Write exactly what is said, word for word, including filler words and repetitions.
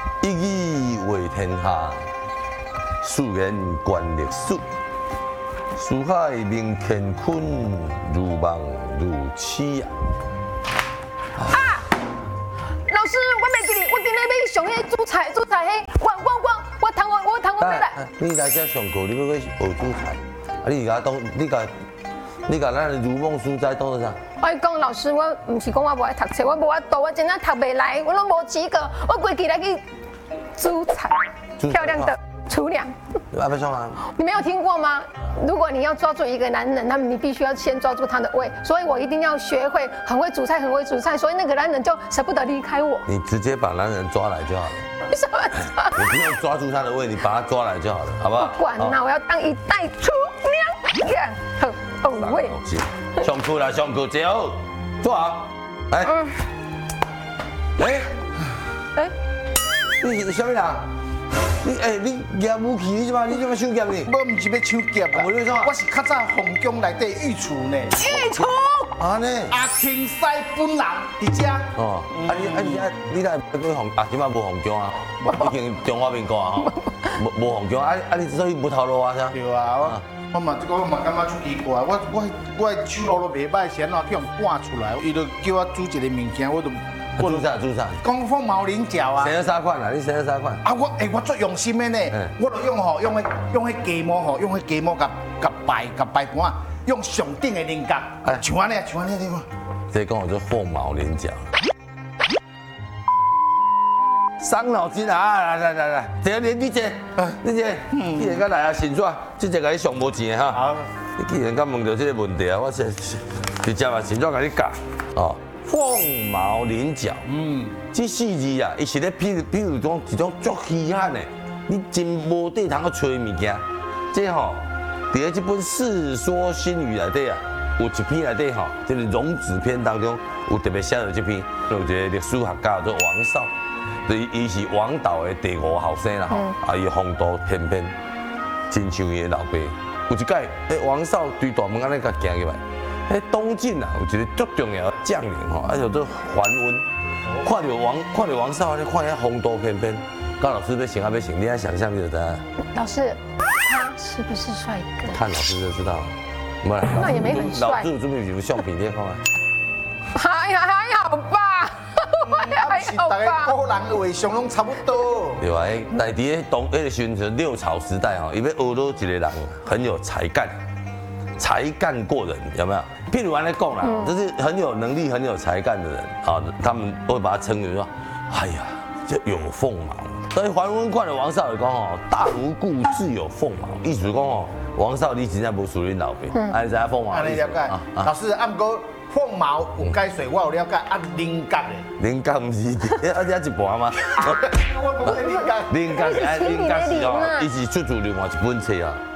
一语为天下，素言观历史。书海明乾坤，如梦如痴啊！ 啊！老师，我袂记哩，我今日要上迄煮菜，煮菜迄，我我我我通我我通我要来。 你来这上课，你要去学煮菜，啊！你甲当，你甲你甲咱如梦书斋当做啥？ 我跟你讲，老师，我唔是讲我无爱读册，我无法度，我真正读袂来，我拢无及格，我规矩来去煮菜，漂亮的厨娘。 阿不上啊？ 你没有听过吗？如果你要抓住一个男人，那么你必须要先抓住他的胃，所以我一定要学会很会煮菜，很会煮菜，所以那个男人就舍不得离开我。 你直接把男人抓来就好了。 为什么抓？ 你不用抓住他的胃，你把他抓来就好了，好不好？ 不管啦，我要当一代厨娘。好，哦喂。 上课啦，上课坐好，坐好。来。 嗯。 哎。 哎。 你是什么人？你哎，你业武器，你怎么你怎么抢劫呢？ 我唔是要抢劫啦，我是较早皇宫内底御厨呢。 御厨。 啊呢？ 阿庆西本人伫遮。 哦，啊你啊你啊你来去皇啊？即摆无皇宫啊？已经中华民国啊吼，无无皇宫啊啊你所以无头路啊啥？ 对啊，我我嘛这个我嘛感觉出奇怪，我我我的手路都袂歹，先哪去用赶出来？伊就叫我煮一个物件，我就。 煮啥煮啥？ 讲放毛菱角啊！ 生了三款啊？你生了三款？ 啊，我诶，我足用心的呢，我就用吼，用迄用迄芥末吼，用迄芥末甲甲摆甲摆盘啊，用上顶的菱角，像安尼啊，像安尼地方。 这讲我就凤毛麟角，伤脑筋啊！来来来来，这个你你这，你这，既然敢来啊，先说，这个甲你上无钱的哈。 好， 你既然敢问到这个问题啊，我是直接啊，先做甲你教哦。凤毛麟角，嗯，这四字啊，伊是咧比如比如讲一种足稀罕的，你真无地通去找物件。这吼，伫咧这本《世说新语》内底啊，有一篇内底吼，这个《容子篇》当中有特别写到这篇，有一个历史学家叫做王绍，就伊是王导的第五后生啦吼，啊伊风度翩翩，真像伊的老爸。有一届，诶王绍对大门安尼甲行入来。喺东晋啊，有一个足重要的将领吼，啊叫做桓温。看到王，看到王绍安尼，看遐风度翩翩，高老师要想啊要想，你爱想象就知道。 老师，他是不是帅哥？ 看老师就知道。不然那也没很帅。 老师有准备什么相片你看看。 还还好吧，还好吧。 大家古人的画像拢差不多。 对啊，但伫咧东迄个时阵六朝时代吼，伊要学到一个人很有才干。才干过人有没有？譬如安尼讲啦，就是很有能力、很有才干的人啊，他们会把他称为说，哎呀，这有凤毛。所以桓温看了王绍就讲哦，大无故自有凤毛，意思讲哦，王绍你真正无属于老爸，安尼知影凤毛？ 安尼了解。老师，啊，不过凤毛有解说，我有了解。啊，菱角的。 菱角不是，啊，这一盘吗？ 我不会菱角。 菱角，哎，菱角是哦，伊是出自另外一本册啊。